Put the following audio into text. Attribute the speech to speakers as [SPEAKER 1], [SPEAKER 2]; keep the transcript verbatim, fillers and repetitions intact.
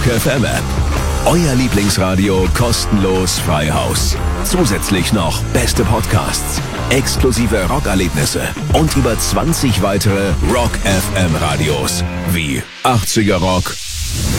[SPEAKER 1] Rock F M App. Euer Lieblingsradio kostenlos frei Haus. Zusätzlich noch beste Podcasts, exklusive Rockerlebnisse und über zwanzig weitere Rock F M Radios wie achtziger Rock,